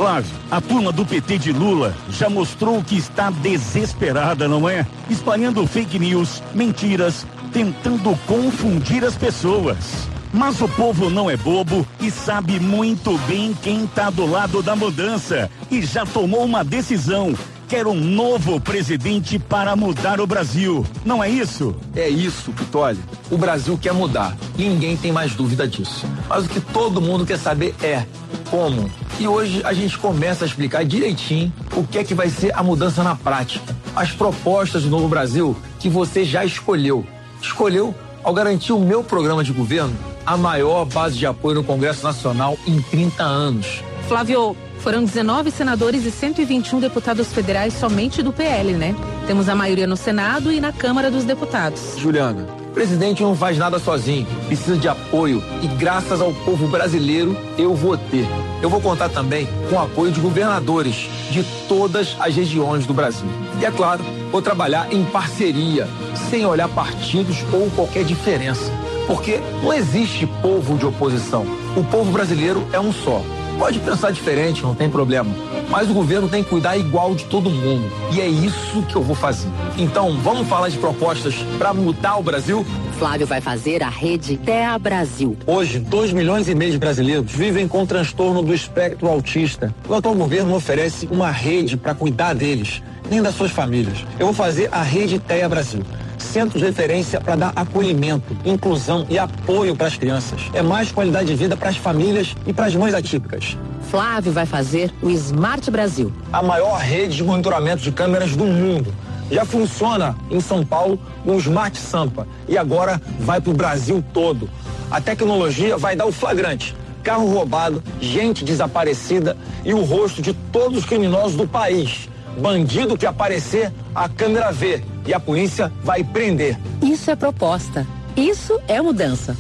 Flávio, a turma do PT de Lula já mostrou que está desesperada, não é? Espalhando fake news, mentiras, tentando confundir as pessoas. Mas o povo não é bobo e sabe muito bem quem está do lado da mudança e já tomou uma decisão. Quer um novo presidente para mudar o Brasil, não é isso? É isso, Pitoli. O Brasil quer mudar. Ninguém tem mais dúvida disso. Mas o que todo mundo quer saber é como. E hoje a gente começa a explicar direitinho o que é que vai ser a mudança na prática. As propostas do Novo Brasil que você já escolheu. Escolheu ao garantir o meu programa de governo a maior base de apoio no Congresso Nacional em 30 anos. Flávio, foram 19 senadores e 121 deputados federais somente do PL, né? Temos a maioria no Senado e na Câmara dos Deputados. Juliana, o presidente não faz nada sozinho, precisa de apoio e graças ao povo brasileiro eu vou ter. Eu vou contar também com o apoio de governadores de todas as regiões do Brasil. E é claro, vou trabalhar em parceria, sem olhar partidos ou qualquer diferença. Porque não existe povo de oposição. O povo brasileiro é um só. Pode pensar diferente, não tem problema. Mas o governo tem que cuidar igual de todo mundo. E é isso que eu vou fazer. Então, vamos falar de propostas para mudar o Brasil? Flávio vai fazer a rede TEA Brasil. Hoje, 2,5 milhões de brasileiros vivem com transtorno do espectro autista. O atual governo oferece uma rede para cuidar deles, nem das suas famílias. Eu vou fazer a rede TEA Brasil. Centros de referência para dar acolhimento, inclusão e apoio para as crianças. É mais qualidade de vida para as famílias e para as mães atípicas. Flávio vai fazer o Smart Brasil. A maior rede de monitoramento de câmeras do mundo. Já funciona em São Paulo com o Smart Sampa e agora vai para o Brasil todo. A tecnologia vai dar o flagrante. Carro roubado, gente desaparecida e o rosto de todos os criminosos do país. Bandido que aparecer, a câmera vê e a polícia vai prender. Isso é proposta. Isso é mudança.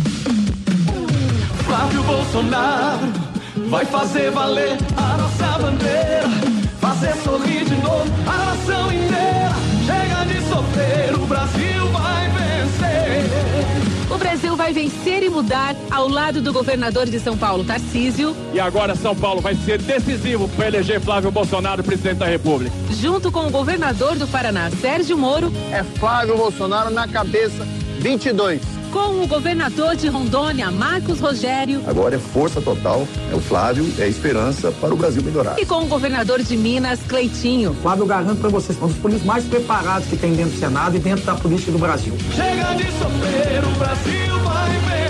Flávio Bolsonaro vai fazer valer a nossa bandeira, fazer sorrir de novo a nação inteira. Chega de sofrer, o Brasil vai vencer. O Brasil vai vencer e mudar ao lado do governador de São Paulo, Tarcísio. E agora São Paulo vai ser decisivo para eleger Flávio Bolsonaro presidente da República. Junto com o governador do Paraná, Sérgio Moro. É Flávio Bolsonaro na cabeça, 22. Com o governador de Rondônia, Marcos Rogério. Agora é força total, é o Flávio, é esperança para o Brasil melhorar. E com o governador de Minas, Cleitinho. Flávio, eu garanto para vocês, um dos políticos mais preparados que tem dentro do Senado e dentro da política do Brasil. Chega de sofrer, o Brasil vai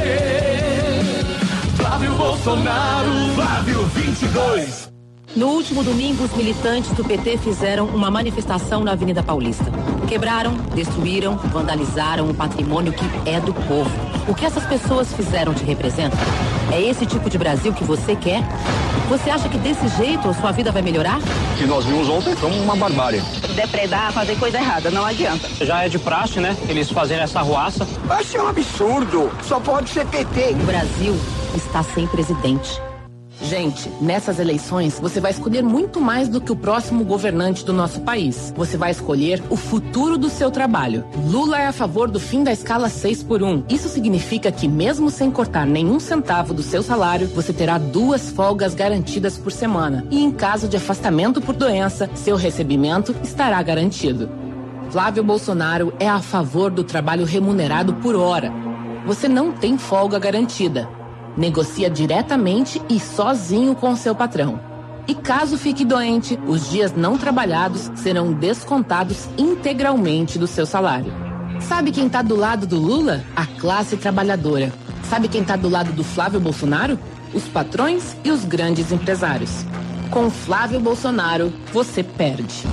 vencer. Flávio Bolsonaro, Flávio 22. No último domingo, os militantes do PT fizeram uma manifestação na Avenida Paulista. Quebraram, destruíram, vandalizaram o patrimônio que é do povo. O que essas pessoas fizeram te representa? É esse tipo de Brasil que você quer? Você acha que desse jeito a sua vida vai melhorar? O que nós vimos ontem foi uma barbárie. Depredar, fazer coisa errada, não adianta. Já é de praxe, né? Eles fazerem essa arruaça. Acho um absurdo. Só pode ser PT. O Brasil está sem presidente. Gente, nessas eleições você vai escolher muito mais do que o próximo governante do nosso país. Você vai escolher o futuro do seu trabalho. Lula é a favor do fim da escala 6x1. Isso significa que mesmo sem cortar nenhum centavo do seu salário, você terá 2 folgas garantidas por semana. E em caso de afastamento por doença, seu recebimento estará garantido. Flávio Bolsonaro é a favor do trabalho remunerado por hora. Você não tem folga garantida. Negocia diretamente e sozinho com seu patrão. E caso fique doente, os dias não trabalhados serão descontados integralmente do seu salário. Sabe quem tá do lado do Lula? A classe trabalhadora. Sabe quem tá do lado do Flávio Bolsonaro? Os patrões e os grandes empresários. Com Flávio Bolsonaro, você perde.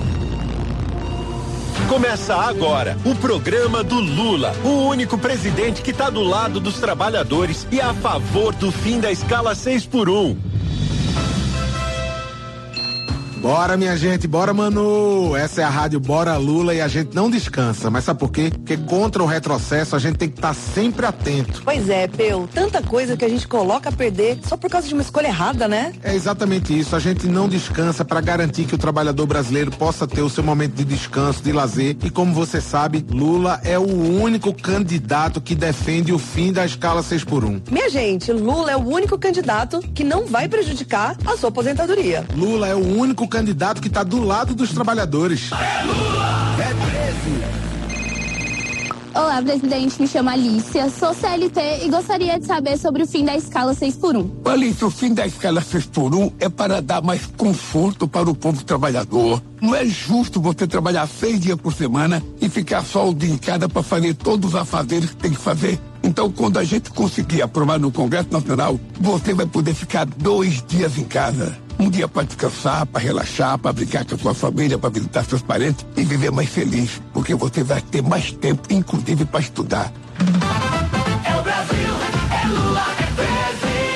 Começa agora o programa do Lula, o único presidente que está do lado dos trabalhadores e a favor do fim da escala 6x1. Bora, minha gente, bora, Manu. Essa é a rádio Bora Lula e a gente não descansa. Mas sabe por quê? Porque contra o retrocesso a gente tem que estar sempre atento. Pois é, Peu, tanta coisa que a gente coloca a perder só por causa de uma escolha errada, né? É exatamente isso. A gente não descansa para garantir que o trabalhador brasileiro possa ter o seu momento de descanso, de lazer. E como você sabe, Lula é o único candidato que defende o fim da escala 6x1. Minha gente, Lula é o único candidato que não vai prejudicar a sua aposentadoria. Lula é o único candidato que está do lado dos trabalhadores. É Lula! É 13! Olá, presidente, me chamo Alicia, sou CLT e gostaria de saber sobre o fim da escala 6x1. Alicia, o fim da escala 6x1 é para dar mais conforto para o povo trabalhador. Não é justo você trabalhar 6 dias por semana e ficar só o dia em casa para fazer todos os afazeres que tem que fazer. Então, quando a gente conseguir aprovar no Congresso Nacional, você vai poder ficar 2 dias em casa. Um dia para descansar, para relaxar, para brincar com a sua família, para visitar seus parentes e viver mais feliz, porque você vai ter mais tempo, inclusive para estudar. É o Brasil, é Lula, é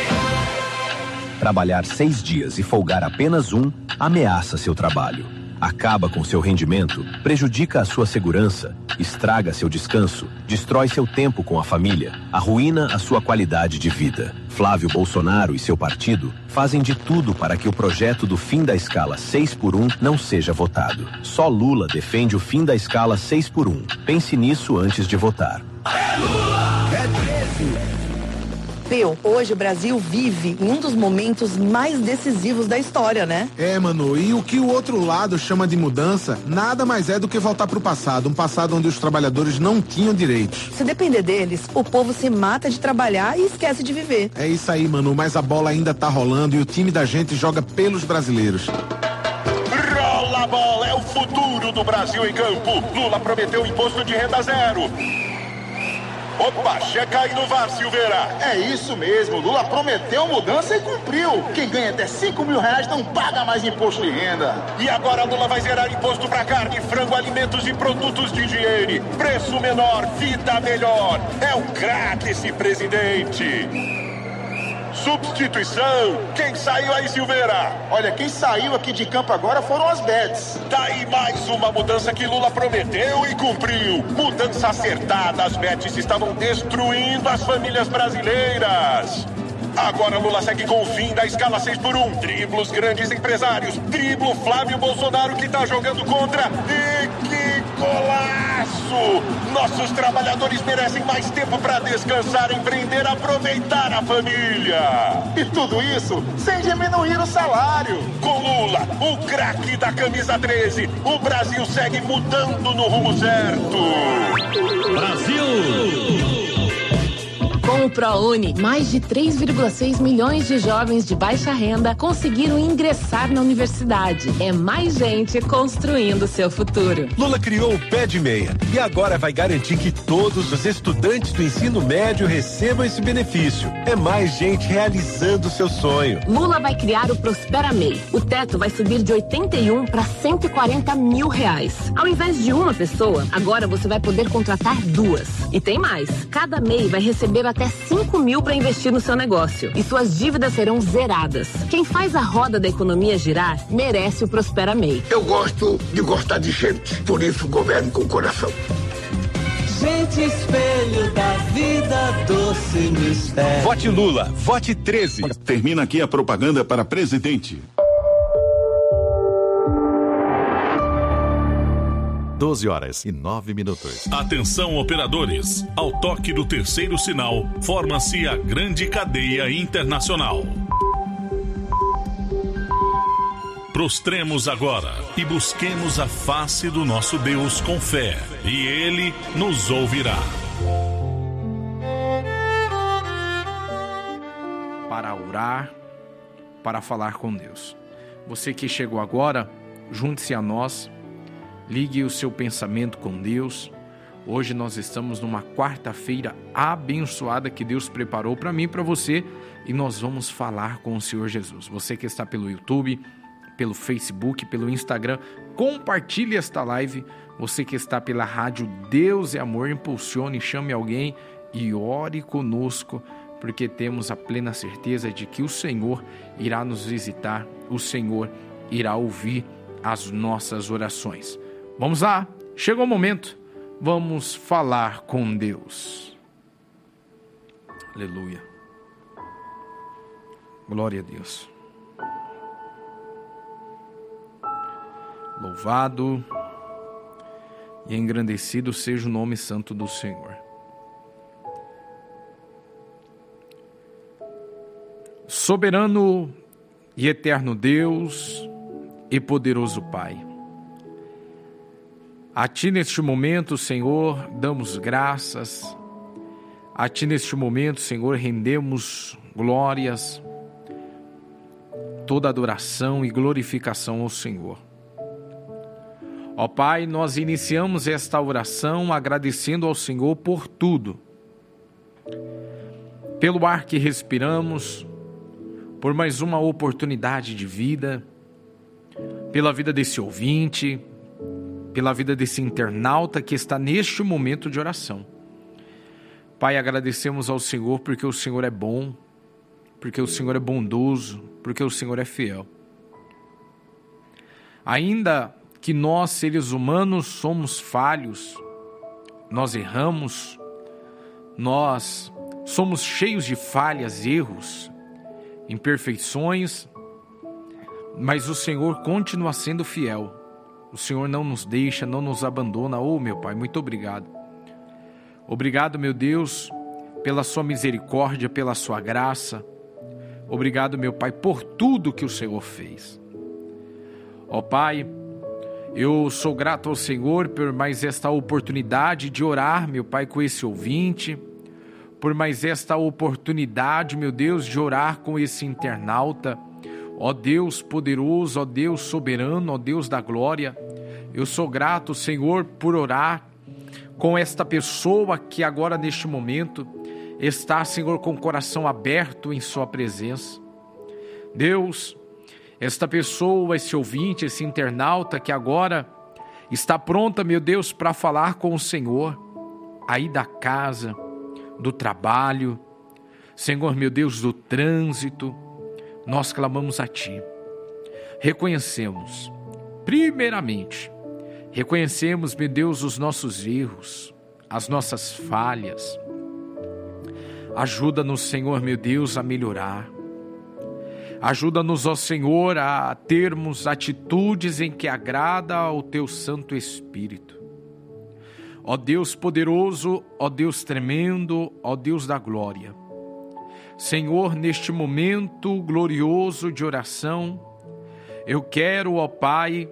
13. Trabalhar 6 dias e folgar apenas um ameaça seu trabalho. Acaba com seu rendimento, prejudica a sua segurança, estraga seu descanso, destrói seu tempo com a família, arruína a sua qualidade de vida. Flávio Bolsonaro e seu partido fazem de tudo para que o projeto do fim da escala 6x1 não seja votado. Só Lula defende o fim da escala 6x1. Pense nisso antes de votar. É Lula! É 13! Peu, hoje o Brasil vive em um dos momentos mais decisivos da história, né? É, Manu, e o que o outro lado chama de mudança, nada mais é do que voltar pro passado, um passado onde os trabalhadores não tinham direitos. Se depender deles, o povo se mata de trabalhar e esquece de viver. É isso aí, Manu, mas a bola ainda tá rolando e o time da gente joga pelos brasileiros. Rola a bola, é o futuro do Brasil em campo. Lula prometeu imposto de renda zero. Opa, checa aí no VAR, Silveira. É isso mesmo, Lula prometeu mudança e cumpriu. Quem ganha até 5 mil reais não paga mais imposto de renda. E agora Lula vai zerar imposto pra carne, frango, alimentos e produtos de higiene. Preço menor, vida melhor. É um craque esse presidente. Substituição. Quem saiu aí, Silveira? Olha, quem saiu aqui de campo agora foram as Bets. Daí mais uma mudança que Lula prometeu e cumpriu. Mudança acertada. As Bets estavam destruindo as famílias brasileiras. Agora Lula segue com o fim da escala 6x1. Dribla os grandes empresários. Dribla o Flávio Bolsonaro que tá jogando contra. E que golaço! Nossos trabalhadores merecem mais tempo para descansar, empreender, aproveitar a família. E tudo isso sem diminuir o salário. Com Lula, o craque da camisa 13, o Brasil segue mudando no rumo certo. Brasil! Com o ProUni, mais de 3,6 milhões de jovens de baixa renda conseguiram ingressar na universidade. É mais gente construindo seu futuro. Lula criou o Pé de Meia e agora vai garantir que todos os estudantes do ensino médio recebam esse benefício. É mais gente realizando seu sonho. Lula vai criar o Prospera MEI. O teto vai subir de 81 para 140 mil reais. Ao invés de uma pessoa, agora você vai poder contratar 2. E tem mais. Cada MEI vai receber até 5 mil para investir no seu negócio. E suas dívidas serão zeradas. Quem faz a roda da economia girar, merece o Prospera MEI. Eu gosto de gostar de gente, por isso governo com coração. Gente, espelho da vida, doce mistério. Vote Lula, vote 13. Termina aqui a propaganda para presidente. 12h09. Atenção, operadores. Ao toque do terceiro sinal, forma-se a grande cadeia internacional. Prostremos agora e busquemos a face do nosso Deus com fé, e Ele nos ouvirá. Para orar, para falar com Deus. Você que chegou agora, junte-se a nós. Ligue o seu pensamento com Deus. Hoje nós estamos numa quarta-feira abençoada que Deus preparou para mim e para você, e nós vamos falar com o Senhor Jesus. Você que está pelo YouTube, pelo Facebook, pelo Instagram, compartilhe esta live. Você que está pela rádio Deus é Amor, impulsione, chame alguém e ore conosco, porque temos a plena certeza de que o Senhor irá nos visitar, o Senhor irá ouvir as nossas orações. Vamos lá, chegou o momento, vamos falar com Deus. Aleluia. Glória a Deus. Louvado e engrandecido seja o nome santo do Senhor. Soberano e eterno Deus e poderoso Pai, a Ti neste momento, Senhor, damos graças. A Ti neste momento, Senhor, rendemos glórias, toda adoração e glorificação ao Senhor. Ó Pai, nós iniciamos esta oração agradecendo ao Senhor por tudo. Pelo ar que respiramos, por mais uma oportunidade de vida, pela vida desse ouvinte, pela vida desse internauta que está neste momento de oração. Pai, agradecemos ao Senhor porque o Senhor é bom, porque o Senhor é bondoso, porque o Senhor é fiel. Ainda que nós, seres humanos, somos falhos, nós erramos, nós somos cheios de falhas, erros, imperfeições, mas o Senhor continua sendo fiel. O Senhor não nos deixa, não nos abandona. Oh, meu Pai, muito obrigado. Obrigado, meu Deus, pela sua misericórdia, pela sua graça. Obrigado, meu Pai, por tudo que o Senhor fez. Ó Pai, eu sou grato ao Senhor por mais esta oportunidade de orar, meu Pai, com esse ouvinte, por mais esta oportunidade, meu Deus, de orar com esse internauta. Ó Deus poderoso, ó Deus soberano, ó Deus da glória, eu sou grato, Senhor, por orar com esta pessoa que agora neste momento está, Senhor, com o coração aberto em sua presença. Deus, esta pessoa, esse ouvinte, esse internauta que agora está pronta, meu Deus, para falar com o Senhor, aí da casa, do trabalho, Senhor, meu Deus, do trânsito, nós clamamos a Ti. Reconhecemos, primeiramente, reconhecemos, meu Deus, os nossos erros, as nossas falhas. Ajuda-nos, Senhor, meu Deus, a melhorar. Ajuda-nos, ó Senhor, a termos atitudes em que agrada ao Teu Santo Espírito. Ó Deus poderoso, ó Deus tremendo, ó Deus da glória. Senhor, neste momento glorioso de oração, eu quero, ó Pai,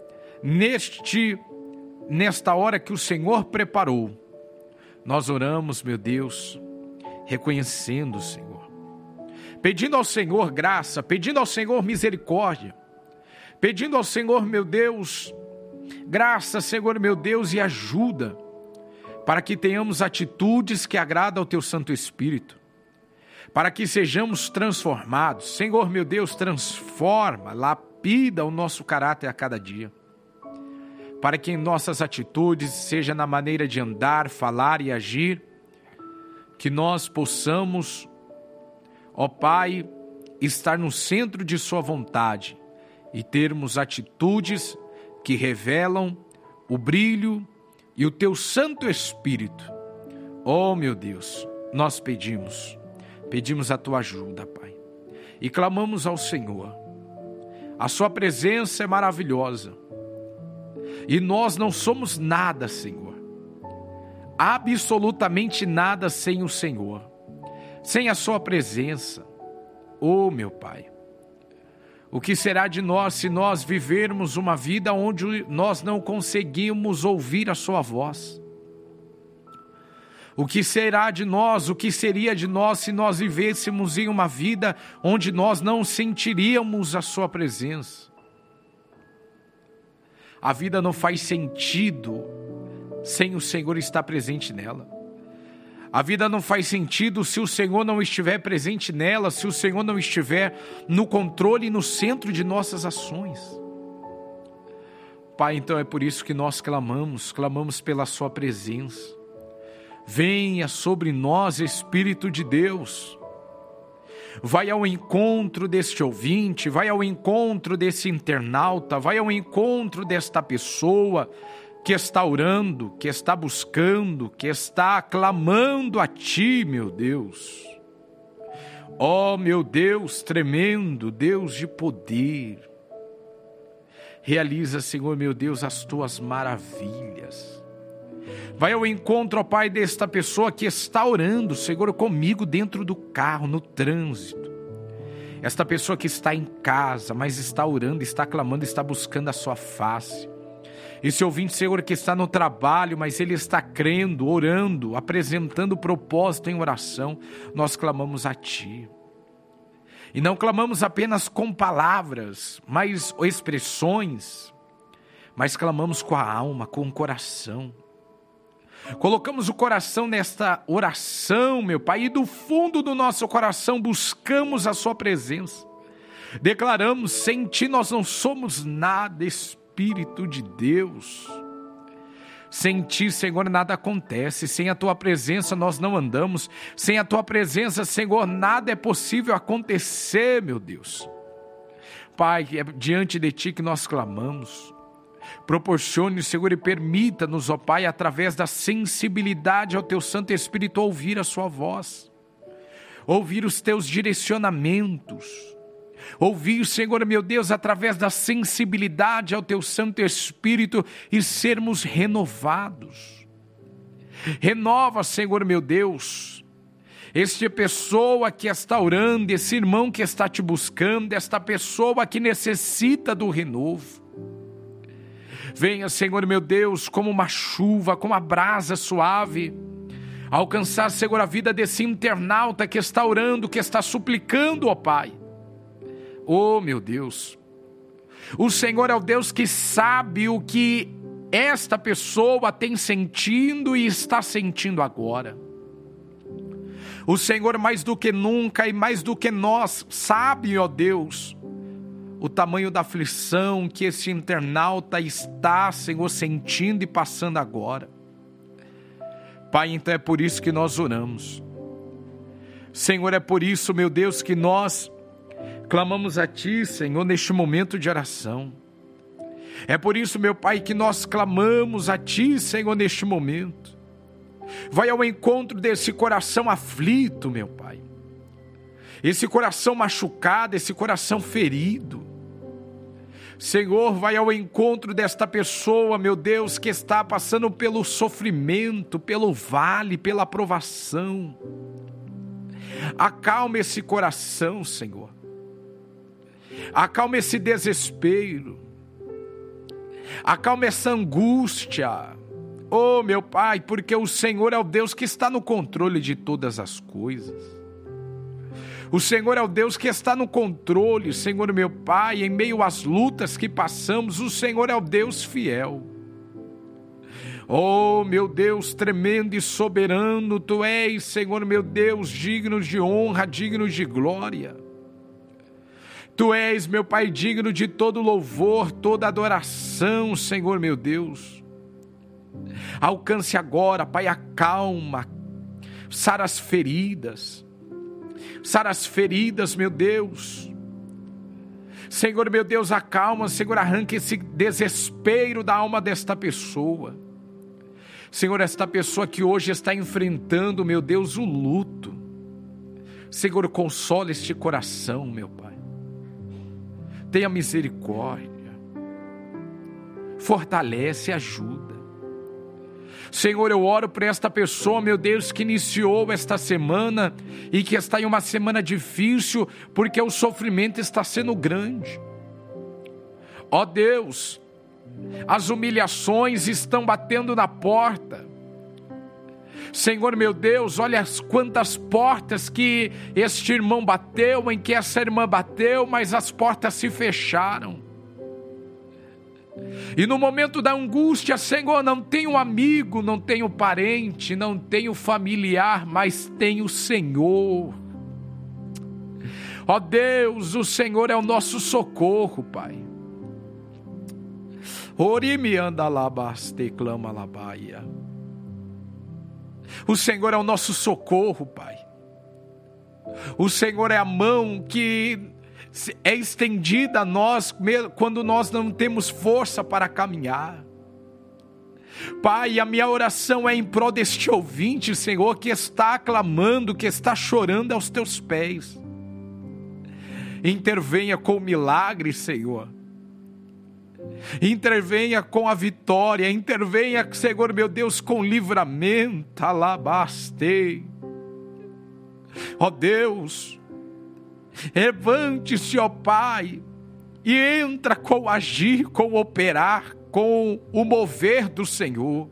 nesta hora que o Senhor preparou, nós oramos, meu Deus, reconhecendo, Senhor, pedindo ao Senhor graça, pedindo ao Senhor misericórdia, pedindo ao Senhor, meu Deus, graça, Senhor, meu Deus, e ajuda, para que tenhamos atitudes que agradam ao Teu Santo Espírito, para que sejamos transformados. Senhor, meu Deus, transforma, lapida o nosso caráter a cada dia, para que em nossas atitudes, seja na maneira de andar, falar e agir, que nós possamos, ó Pai, estar no centro de Sua vontade e termos atitudes que revelam o brilho e o Teu Santo Espírito. Oh, meu Deus, nós pedimos a Tua ajuda, Pai, e clamamos ao Senhor. A Sua presença é maravilhosa, e nós não somos nada, Senhor, absolutamente nada sem o Senhor, sem a Sua presença. Oh, meu Pai, o que será de nós se nós vivermos uma vida onde nós não conseguimos ouvir a Sua voz? O que será de nós, o que seria de nós se nós vivêssemos em uma vida onde nós não sentiríamos a Sua presença? A vida não faz sentido sem o Senhor estar presente nela. A vida não faz sentido se o Senhor não estiver presente nela, se o Senhor não estiver no controle e no centro de nossas ações. Pai, então é por isso que nós clamamos pela Sua presença. Venha sobre nós, Espírito de Deus. Vai ao encontro deste ouvinte, vai ao encontro desse internauta, vai ao encontro desta pessoa que está orando, que está buscando, que está clamando a Ti, meu Deus. Ó, meu Deus tremendo, Deus de poder. Realiza, Senhor, meu Deus, as Tuas maravilhas. Vai ao encontro, ó Pai, desta pessoa que está orando, Senhor, comigo dentro do carro, no trânsito. Esta pessoa que está em casa, mas está orando, está clamando, está buscando a Sua face. Esse ouvinte, Senhor, que está no trabalho, mas ele está crendo, orando, apresentando propósito em oração. Nós clamamos a Ti. E não clamamos apenas com palavras, mas expressões, mas clamamos com a alma, com o coração. Colocamos o coração nesta oração, meu Pai, e do fundo do nosso coração buscamos a Sua presença. Declaramos, sem Ti nós não somos nada, Espírito de Deus. Sem Ti, Senhor, nada acontece. Sem a Tua presença nós não andamos. Sem a Tua presença, Senhor, nada é possível acontecer, meu Deus. Pai, é diante de Ti que nós clamamos. Proporcione, Senhor, e permita-nos, ó Pai, através da sensibilidade ao Teu Santo Espírito, ouvir a Sua voz, ouvir os Teus direcionamentos, ouvir, Senhor, meu Deus, através da sensibilidade ao Teu Santo Espírito e sermos renovados. Renova, Senhor, meu Deus, esta pessoa que está orando, esse irmão que está Te buscando, esta pessoa que necessita do renovo. Venha, Senhor, meu Deus, como uma chuva, como uma brasa suave, alcançar, Senhor, a vida desse internauta que está orando, que está suplicando, ó Pai. Oh, meu Deus, o Senhor é o Deus que sabe o que esta pessoa tem sentindo e está sentindo agora. O Senhor, mais do que nunca e mais do que nós, sabe, ó Deus, o tamanho da aflição que esse internauta está, Senhor, sentindo e passando agora. Pai, então é por isso que nós oramos. Senhor, é por isso, meu Deus, que nós clamamos a Ti, Senhor, neste momento de oração. É por isso, meu Pai, que nós clamamos a Ti, Senhor, neste momento. Vai ao encontro desse coração aflito, meu Pai. Esse coração machucado, esse coração ferido. Senhor, vai ao encontro desta pessoa, meu Deus, que está passando pelo sofrimento, pelo vale, pela provação. Acalma esse coração, Senhor. Acalma esse desespero. Acalma essa angústia. Oh, meu Pai, porque o Senhor é o Deus que está no controle de todas as coisas. O Senhor é o Deus que está no controle, Senhor, meu Pai, em meio às lutas que passamos, o Senhor é o Deus fiel. Oh, meu Deus, tremendo e soberano, Tu és, Senhor, meu Deus, digno de honra, digno de glória. Tu és, meu Pai, digno de todo louvor, toda adoração, Senhor, meu Deus. Alcance agora, Pai, a calma, sara as feridas. Sara as feridas, meu Deus. Senhor, meu Deus, acalma, Senhor, arranca esse desespero da alma desta pessoa. Senhor, esta pessoa que hoje está enfrentando, meu Deus, o luto. Senhor, consola este coração, meu Pai. Tenha misericórdia. Fortalece, ajuda. Senhor, eu oro por esta pessoa, meu Deus, que iniciou esta semana e que está em uma semana difícil, porque o sofrimento está sendo grande. Ó Deus, as humilhações estão batendo na porta. Senhor, meu Deus, olha quantas portas que este irmão bateu, em que essa irmã bateu, mas as portas se fecharam. E no momento da angústia, Senhor, não tenho amigo, não tenho parente, não tenho familiar, mas tenho o Senhor. Ó Deus, o Senhor é o nosso socorro, Pai. Orime anda labaste clama labaia. O Senhor é o nosso socorro, Pai. O Senhor é a mão que é estendida a nós quando nós não temos força para caminhar. Pai, a minha oração é em prol deste ouvinte, Senhor, que está clamando, que está chorando aos teus pés. Intervenha com o milagre, Senhor. Intervenha com a vitória, intervenha, Senhor meu Deus, com livramento. Alabastei. Ó Deus, levante-se, ó Pai, e entra com o agir, com o operar, com o mover do Senhor.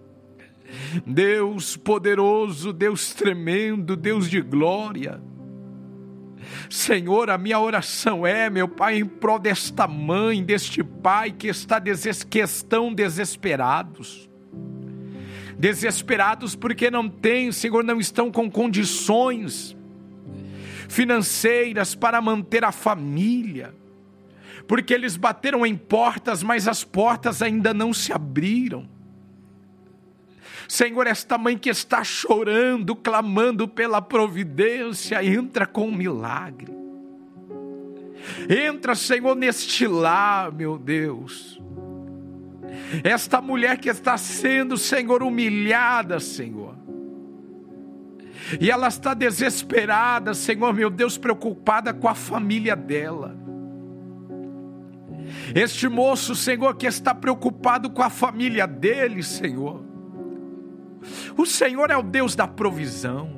Deus poderoso, Deus tremendo, Deus de glória. Senhor, a minha oração é, meu Pai, em prol desta mãe, deste pai que estão desesperados. Desesperados porque não têm, Senhor, não estão com condições financeiras para manter a família. Porque eles bateram em portas, mas as portas ainda não se abriram. Senhor, esta mãe que está chorando, clamando pela providência, entra com um milagre. Entra, Senhor, neste lar, meu Deus. Esta mulher que está sendo, Senhor, humilhada, Senhor. E ela está desesperada, Senhor, meu Deus, preocupada com a família dela. Este moço, Senhor, que está preocupado com a família dele, Senhor. O Senhor é o Deus da provisão.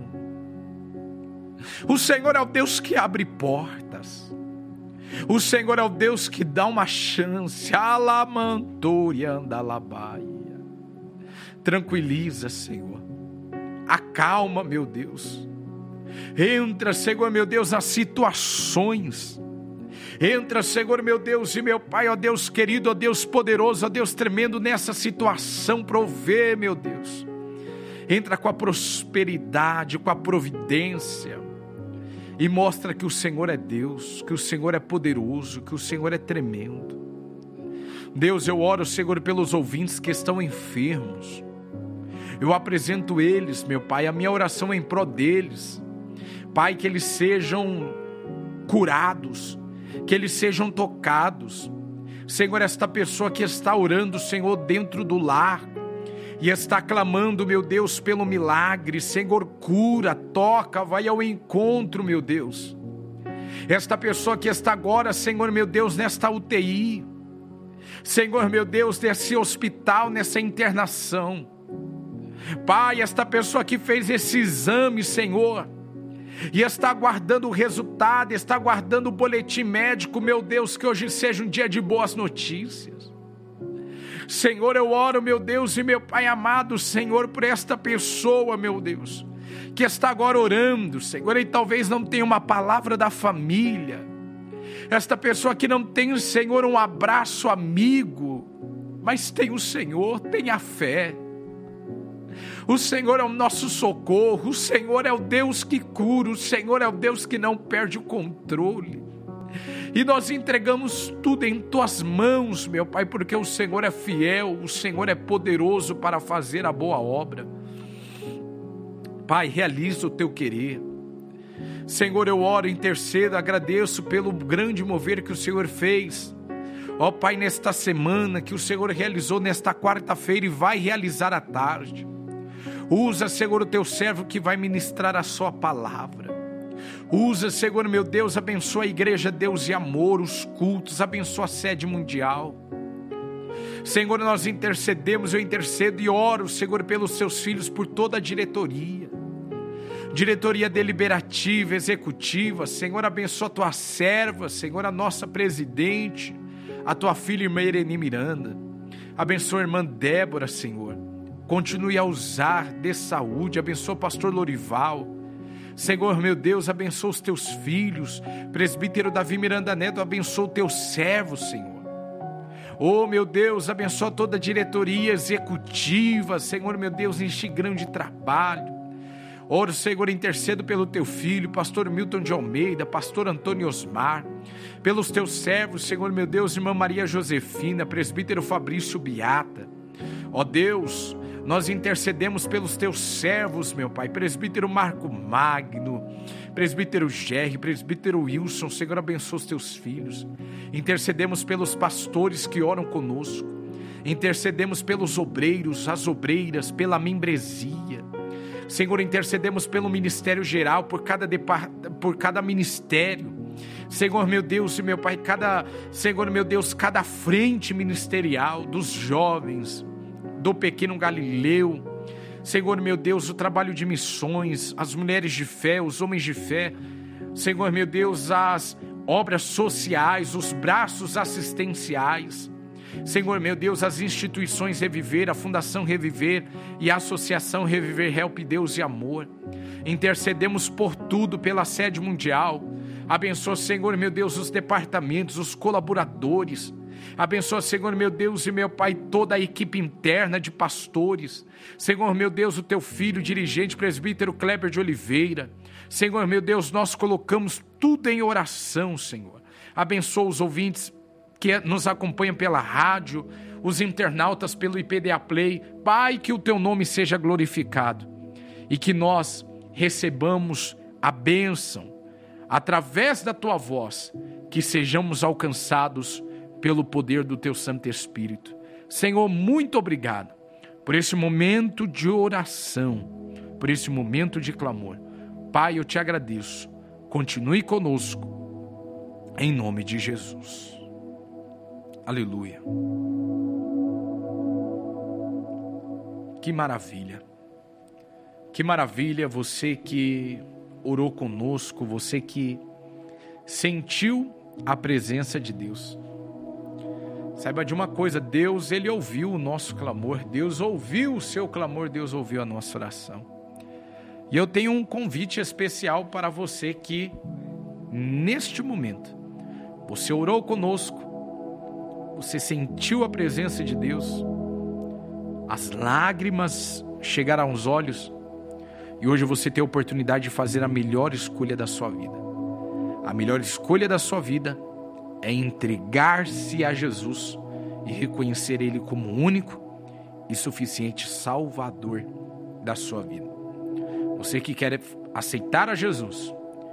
O Senhor é o Deus que abre portas. O Senhor é o Deus que dá uma chance. Alamanturiandalabaia. Tranquiliza, Senhor. Acalma, meu Deus. Entra, Senhor, meu Deus, nas situações. Entra, Senhor, meu Deus e meu Pai, ó Deus querido, ó Deus poderoso, ó Deus tremendo, nessa situação, prover, meu Deus. Entra com a prosperidade, com a providência, e mostra que o Senhor é Deus, que o Senhor é poderoso, que o Senhor é tremendo. Deus, eu oro, Senhor, pelos ouvintes que estão enfermos. Eu apresento eles, meu Pai, a minha oração é em prol deles. Pai, que eles sejam curados, que eles sejam tocados. Senhor, esta pessoa que está orando, Senhor, dentro do lar, e está clamando, meu Deus, pelo milagre, Senhor, cura, toca, vai ao encontro, meu Deus. Esta pessoa que está agora, Senhor, meu Deus, nesta UTI, Senhor, meu Deus, nesse hospital, nessa internação. Pai, esta pessoa que fez esse exame, Senhor, e está aguardando o resultado, está aguardando o boletim médico, meu Deus, que hoje seja um dia de boas notícias. Senhor, eu oro, meu Deus e meu Pai amado, Senhor, por esta pessoa, meu Deus, que está agora orando, Senhor, e talvez não tenha uma palavra da família. Esta pessoa que não tem, Senhor, um abraço amigo, mas tem o Senhor, tem a fé. O Senhor é o nosso socorro, o Senhor é o Deus que cura, o Senhor é o Deus que não perde o controle. E nós entregamos tudo em Tuas mãos, meu Pai, porque o Senhor é fiel, o Senhor é poderoso para fazer a boa obra. Pai, realiza o Teu querer. Senhor, eu oro, intercedo, agradeço pelo grande mover que o Senhor fez. Ó Pai, nesta semana que o Senhor realizou nesta quarta-feira e vai realizar à tarde. Usa, Senhor, o Teu servo que vai ministrar a Sua palavra. Usa, Senhor, meu Deus, abençoa a igreja Deus e Amor, os cultos, abençoa a sede mundial. Senhor, nós intercedemos, eu intercedo e oro, Senhor, pelos Seus filhos, por toda a diretoria deliberativa, executiva. Senhor, abençoa a Tua serva, Senhor, a nossa presidente, a Tua filha, irmã Irene Miranda. Abençoa a irmã Débora, Senhor. Continue a usar, dê saúde, abençoa o pastor Lorival. Senhor, meu Deus, abençoa os Teus filhos. Presbítero Davi Miranda Neto, abençoa o Teu servo, Senhor. Oh, meu Deus, abençoa toda a diretoria executiva, Senhor, meu Deus, neste grande trabalho. Oro, Senhor, intercedo pelo Teu filho, pastor Milton de Almeida, pastor Antônio Osmar, pelos Teus servos, Senhor, meu Deus, irmã Maria Josefina, presbítero Fabrício Biata. Ó Deus, Nós intercedemos pelos teus servos, meu Pai, presbítero Marco Magno, presbítero Gerry, presbítero Wilson, Senhor, abençoa os teus filhos. Intercedemos pelos pastores que oram conosco, intercedemos pelos obreiros, as obreiras, pela membresia. Senhor, intercedemos pelo ministério geral, por cada ministério. Senhor, meu Deus e meu Pai, Senhor, meu Deus, cada frente ministerial dos jovens, do pequeno Galileu, Senhor, meu Deus, o trabalho de missões, as mulheres de fé, os homens de fé, Senhor, meu Deus, as obras sociais, os braços assistenciais, Senhor, meu Deus, as instituições Reviver, a Fundação Reviver e a Associação Reviver Help Deus e Amor. Intercedemos por tudo, pela sede mundial. Abençoa, Senhor, meu Deus, os departamentos, os colaboradores. Abençoa, Senhor, meu Deus e meu Pai, toda a equipe interna de pastores. Senhor, meu Deus, o teu filho, dirigente, presbítero Kleber de Oliveira. Senhor, meu Deus, nós colocamos tudo em oração, Senhor. Abençoa os ouvintes que nos acompanham pela rádio, os internautas pelo IPDA Play. Pai, que o teu nome seja glorificado e que nós recebamos a bênção através da tua voz, que sejamos alcançados pelo poder do teu Santo Espírito. Senhor, muito obrigado por esse momento de oração, por esse momento de clamor. Pai, eu te agradeço. Continue conosco, em nome de Jesus. Aleluia. Que maravilha. Que maravilha você que orou conosco, você que sentiu a presença de Deus. Saiba de uma coisa, Deus, Ele ouviu o nosso clamor, Deus ouviu o seu clamor, Deus ouviu a nossa oração. E eu tenho um convite especial para você que, neste momento, você orou conosco, você sentiu a presença de Deus, as lágrimas chegaram aos olhos, e hoje você tem a oportunidade de fazer a melhor escolha da sua vida. A melhor escolha da sua vida é entregar-se a Jesus e reconhecer Ele como único e suficiente Salvador da sua vida. Você que quer aceitar a Jesus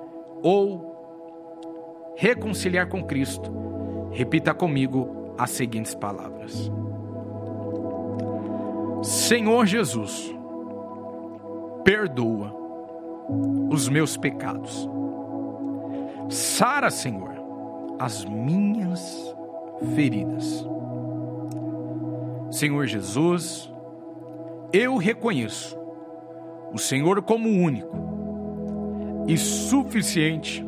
ou reconciliar com Cristo, repita comigo as seguintes palavras: Senhor Jesus, perdoa os meus pecados. Sara, Senhor, as minhas feridas. Senhor Jesus, eu reconheço o Senhor como único e suficiente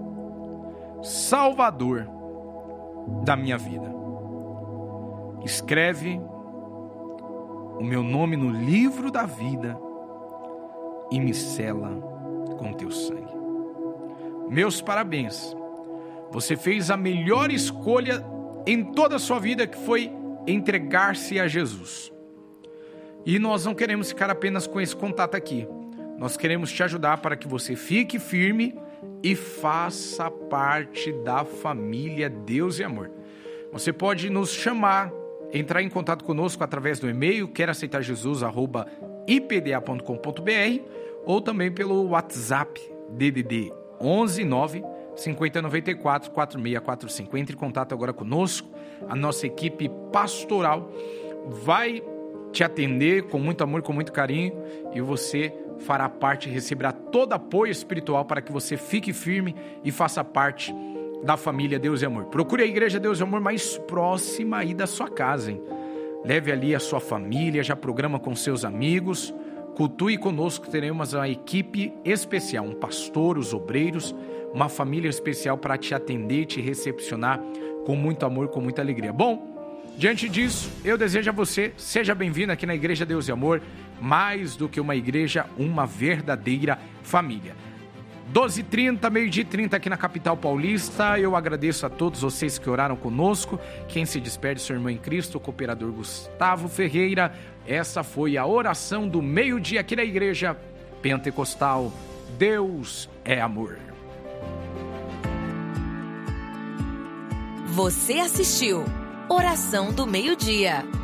Salvador da minha vida. Escreve o meu nome no livro da vida e me sela com teu sangue. Meus parabéns. Você fez a melhor escolha em toda a sua vida, que foi entregar-se a Jesus. E nós não queremos ficar apenas com esse contato aqui. Nós queremos te ajudar para que você fique firme e faça parte da família Deus e Amor. Você pode nos chamar, entrar em contato conosco através do e-mail queraceitarjesus@ipda.com.br ou também pelo WhatsApp DDD 11 9 5094 4645. Entre em contato agora conosco. A nossa equipe pastoral vai te atender com muito amor, com muito carinho, e você fará parte e receberá todo apoio espiritual para que você fique firme e faça parte da família Deus e Amor. Procure a Igreja Deus e Amor mais próxima aí da sua casa, hein? Leve ali a sua família, já programa com seus amigos, cultue conosco, teremos uma equipe especial, um pastor, os obreiros, uma família especial para te atender e te recepcionar com muito amor, com muita alegria. Bom, diante disso, eu desejo a você, seja bem-vindo aqui na Igreja Deus e Amor, mais do que uma igreja, uma verdadeira família. 12h30, meio-dia 30 aqui na capital paulista. Eu agradeço a todos vocês que oraram conosco. Quem se despede, seu irmão em Cristo, o cooperador Gustavo Ferreira. Essa foi a oração do meio-dia aqui na Igreja Pentecostal. Deus é amor. Você assistiu Oração do Meio-Dia.